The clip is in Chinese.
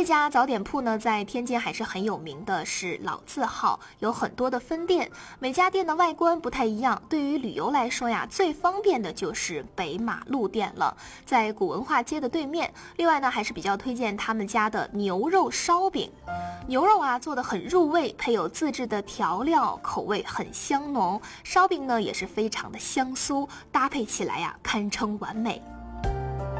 这家早点铺呢，在天津还是很有名的，是老字号，有很多的分店，每家店的外观不太一样。对于旅游来说呀，最方便的就是北马路店了，在古文化街的对面。另外呢，还是比较推荐他们家的牛肉烧饼。牛肉啊做得很入味，配有自制的调料，口味很香浓。烧饼呢也是非常的香酥，搭配起来呀堪称完美。